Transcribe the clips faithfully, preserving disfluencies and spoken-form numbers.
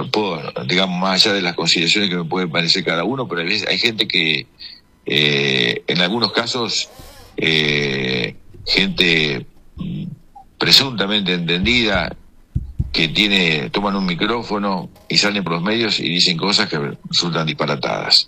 no puedo, digamos, más allá de las consideraciones que me puede parecer cada uno, pero hay, hay gente que, eh, en algunos casos, eh, gente presuntamente entendida, que tiene, toman un micrófono y salen por los medios y dicen cosas que resultan disparatadas.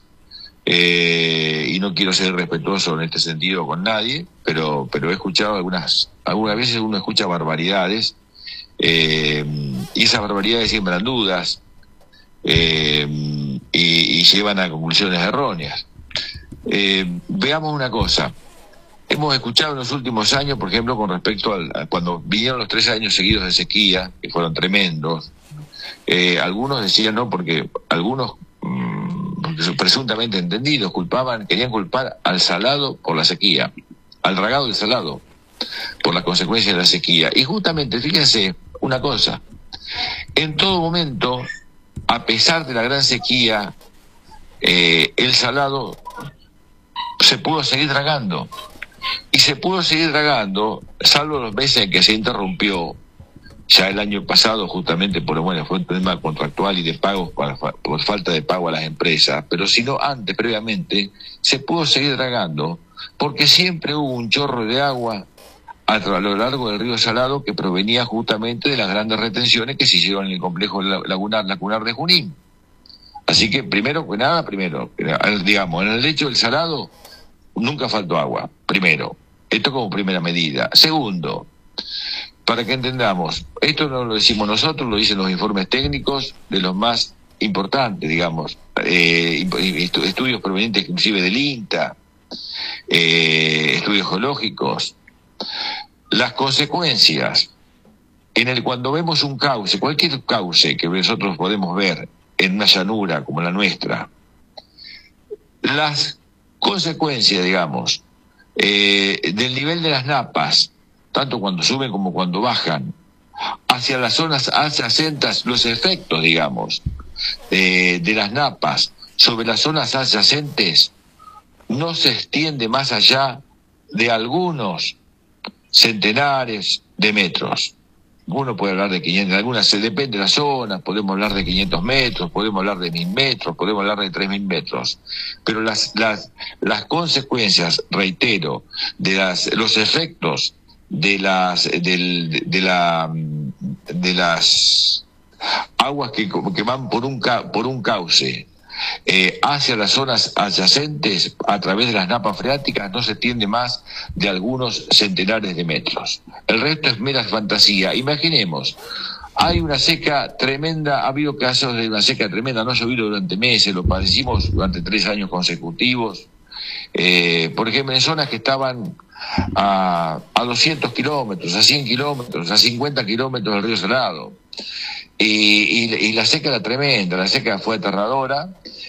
Eh, y no quiero ser respetuoso en este sentido con nadie, pero, pero he escuchado algunas, algunas veces uno escucha barbaridades, eh, y esas barbaridades siembran dudas, eh, y, y llevan a conclusiones erróneas. Eh, veamos una cosa. Hemos escuchado en los últimos años, por ejemplo, con respecto al, a cuando vinieron los tres años seguidos de sequía, que fueron tremendos, eh, algunos decían no, porque algunos, mmm, porque son presuntamente entendidos, culpaban, querían culpar al salado por la sequía, al dragado del salado, por las consecuencias de la sequía. Y justamente, fíjense una cosa, en todo momento, a pesar de la gran sequía, eh, el salado se pudo seguir dragando. Y se pudo seguir dragando, salvo los meses en que se interrumpió, ya el año pasado, justamente por, bueno, fue un tema contractual y de pagos para, por falta de pago a las empresas, pero si no, antes, previamente, se pudo seguir dragando, porque siempre hubo un chorro de agua a, a lo largo del río Salado que provenía justamente de las grandes retenciones que se hicieron en el complejo lagunar, lagunar de Junín. Así que, primero que nada, primero, digamos, en el lecho del Salado, nunca faltó agua, primero. Esto como primera medida. Segundo, para que entendamos, esto no lo decimos nosotros, lo dicen los informes técnicos de los más importantes, digamos, eh, estudios provenientes inclusive del INTA, eh, estudios geológicos. Las consecuencias, en el cuando vemos un cauce, cualquier cauce que nosotros podemos ver en una llanura como la nuestra, las consecuencias, digamos, eh, del nivel de las napas, tanto cuando suben como cuando bajan, hacia las zonas adyacentes, los efectos, digamos, eh, de las napas sobre las zonas adyacentes, no se extiende más allá de algunos centenares de metros. Uno puede hablar de quinientos, algunas se depende de la zona, podemos hablar de quinientos metros, podemos hablar de mil metros, podemos hablar de tres mil metros. Pero las, las, las consecuencias, reitero, de las, los efectos de las, del, de la, de las aguas que, que van por un, por un cauce, Eh, hacia las zonas adyacentes a través de las napas freáticas no se extiende más de algunos centenares de metros. El resto es mera fantasía. Imaginemos, hay una seca tremenda, ha habido casos de una seca tremenda, no ha llovido durante meses, lo padecimos durante tres años consecutivos, eh, por ejemplo en zonas que estaban a, a doscientos kilómetros, a cien kilómetros, a cincuenta kilómetros del río Salado. Y, y, y la seca era tremenda, la seca fue aterradora,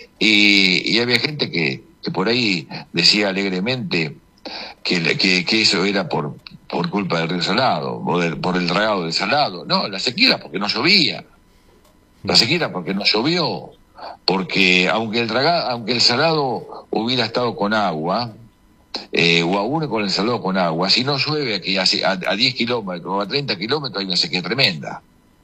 y, y había gente que, que por ahí decía alegremente que, que, que eso era por, por culpa del río Salado, o del, por el dragado del Salado. No, la sequía era porque no llovía, la sequía era porque no llovió, porque aunque el, dragado, aunque el Salado hubiera estado con agua, eh, o aún con el Salado con agua, si no llueve aquí a, a diez kilómetros o a treinta kilómetros hay una sequía tremenda.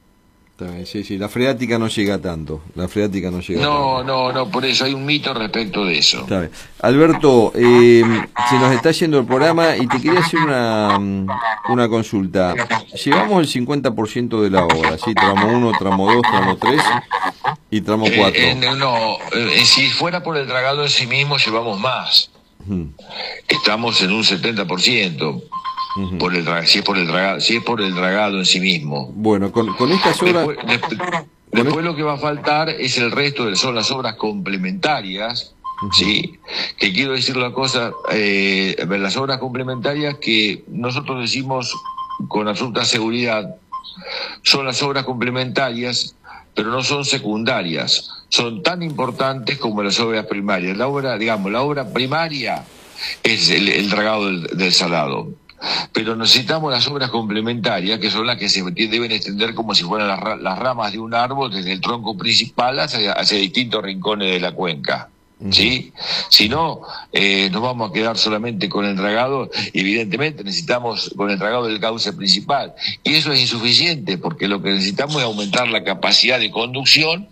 Sí, sí, la freática no llega tanto, la freática no llega No, tanto. no, no, por eso hay un mito respecto de eso. Está bien. Alberto, eh, se nos está yendo el programa y te quería hacer una, una consulta. Llevamos el cincuenta por ciento de la obra, ¿sí? Tramo uno, tramo dos, tramo tres y tramo cuatro. Eh, eh, no, eh, si fuera por el dragado en sí mismo, llevamos más. Uh-huh. Estamos en un setenta por ciento. Uh-huh. Por el, si es por el dragado, si es por el dragado en sí mismo. Bueno, con, con estas obras. Después, después, después el... lo que va a faltar es el resto de son las obras complementarias, uh-huh. sí, que quiero decir la cosa, eh, las obras complementarias que nosotros decimos con absoluta seguridad son las obras complementarias, pero no son secundarias, son tan importantes como las obras primarias. La obra, digamos, la obra primaria es el, el dragado del, del Salado. Pero necesitamos las obras complementarias, que son las que se deben extender como si fueran las, las ramas de un árbol desde el tronco principal hacia, hacia distintos rincones de la cuenca. ¿Sí? Si no, eh, nos vamos a quedar solamente con el dragado. Evidentemente necesitamos con el dragado del cauce principal. Y eso es insuficiente, porque lo que necesitamos es aumentar la capacidad de conducción